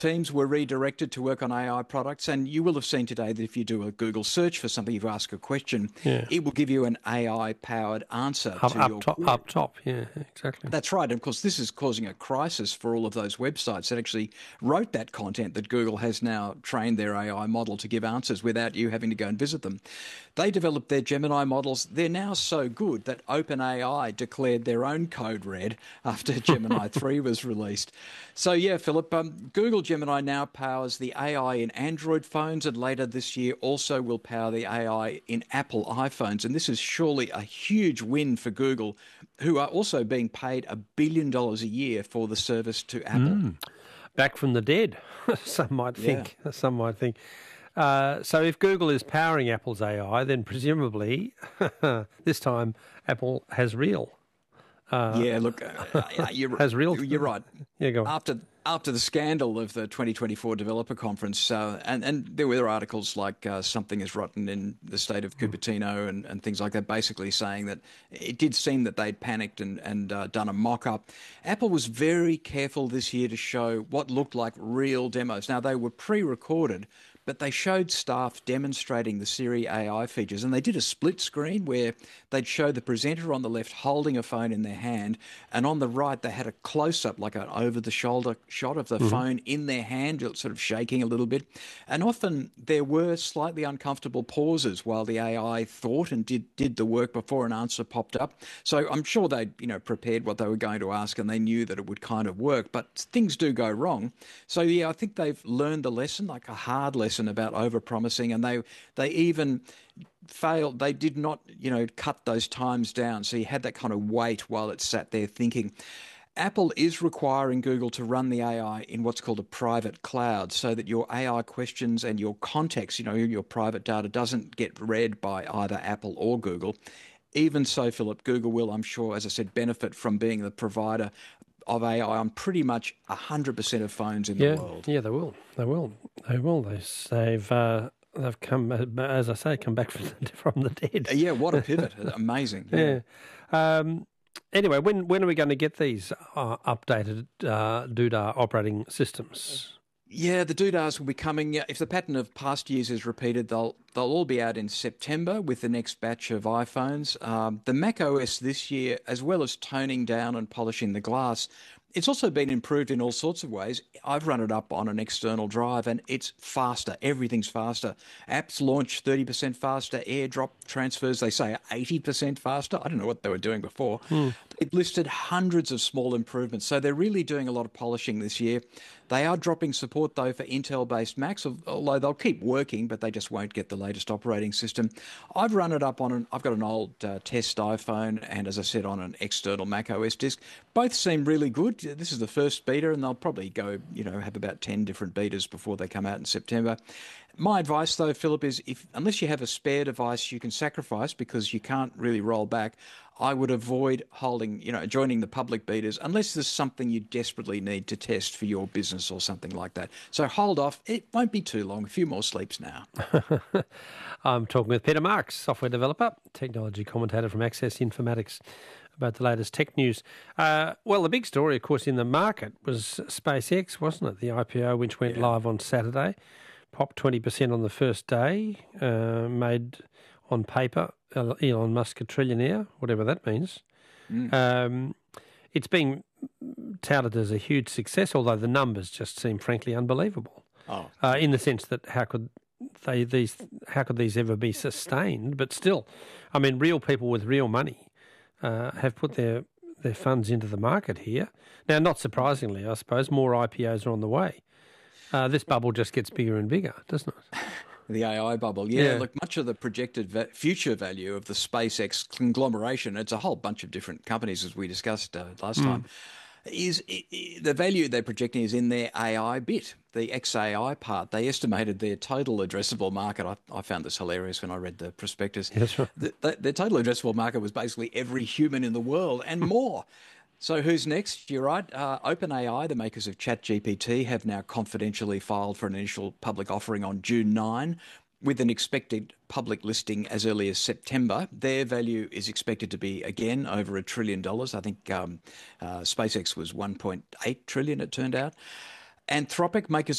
teams were redirected to work on AI products, and you will have seen today that if you do a Google search for something, if you ask a question, Yeah. it will give you an AI-powered answer to your query. Up top, yeah, exactly. That's right. And of course, this is causing a crisis for all of those websites that actually wrote that content that Google has now trained their AI model to give answers without you having to go and visit them. They developed their Gemini models. They're now so good that OpenAI declared their own code red after Gemini 3 was released. So yeah, Philip, Google Gemini now powers the AI in Android phones, and later this year also will power the AI in Apple iPhones. And this is surely a huge win for Google, who are also being paid $1 billion a year for the service to Apple. Back from the dead, some might think. Yeah. Some might think. So if Google is powering Apple's AI, then presumably this time Apple has real. Yeah, look, Has real. you're right. Yeah, go on. After the scandal of the 2024 developer conference, and there were articles like something is rotten in the state of Cupertino and things like that, basically saying that it did seem that they'd panicked and done a mock-up. Apple was very careful this year to show what looked like real demos. Now, they were pre-recorded, but they showed staff demonstrating the Siri AI features, and they did a split screen where they'd show the presenter on the left holding a phone in their hand, and on the right they had a close-up, like an over-the-shoulder shot of the phone in their hand, sort of shaking a little bit. And often there were slightly uncomfortable pauses while the AI thought and did the work before an answer popped up. So I'm sure they'd prepared what they were going to ask, and they knew that it would kind of work, but things do go wrong. So yeah, I think they've learned the lesson, like a hard lesson about over-promising, and they even failed. They did not, cut those times down. So you had that kind of wait while it sat there thinking. Apple is requiring Google to run the AI in what's called a private cloud so that your AI questions and your context, your private data doesn't get read by either Apple or Google. Even so, Philip, Google will, I'm sure, as I said, benefit from being the provider of AI on pretty much 100% of phones in the world. Yeah, they will. They've come, as I say, come back from the dead. Yeah, what a pivot. Amazing. Yeah. Anyway, when are we going to get these updated Doodah operating systems? Yeah, the Doodahs will be coming. If the pattern of past years is repeated, they'll all be out in September with the next batch of iPhones. The Mac OS this year, as well as toning down and polishing the glass, it's also been improved in all sorts of ways. I've run it up on an external drive and it's faster. Everything's faster. Apps launch 30% faster. AirDrop transfers, they say, are 80% faster. I don't know what they were doing before. It listed hundreds of small improvements. So they're really doing a lot of polishing this year. They are dropping support, though, for Intel-based Macs, although they'll keep working, but they just won't get the latest operating system. I've run it up I've got an old test iPhone and, as I said, on an external Mac OS disk. Both seem really good. This is the first beta, and they'll probably go, have about 10 different betas before they come out in September. My advice, though, Philip, is unless you have a spare device you can sacrifice because you can't really roll back, I would avoid joining the public betas unless there's something you desperately need to test for your business or something like that. So hold off. It won't be too long. A few more sleeps now. I'm talking with Peter Marks, software developer, technology commentator from Access Informatics, about the latest tech news. Well, the big story, of course, in the market was SpaceX, wasn't it? The IPO, which went live on Saturday, popped 20% on the first day, made on paper Elon Musk a trillionaire, whatever that means. It's been touted as a huge success, although the numbers just seem frankly unbelievable. In the sense that how could these ever be sustained? But still, I mean, real people with real money have put their funds into the market here. Now, not surprisingly, I suppose, more IPOs are on the way. This bubble just gets bigger and bigger, doesn't it? The AI bubble. Yeah, look, much of the projected future value of the SpaceX conglomeration, it's a whole bunch of different companies, as we discussed last time, the value they're projecting is in their AI bit, the XAI part. They estimated their total addressable market. I found this hilarious when I read the prospectus. Yeah, that's right. Their total addressable market was basically every human in the world and more. So who's next? You're right. OpenAI, the makers of ChatGPT, have now confidentially filed for an initial public offering on June 9, with an expected public listing as early as September. Their value is expected to be, again, over $1 trillion. I think SpaceX was $1.8 trillion, it turned out. Anthropic make a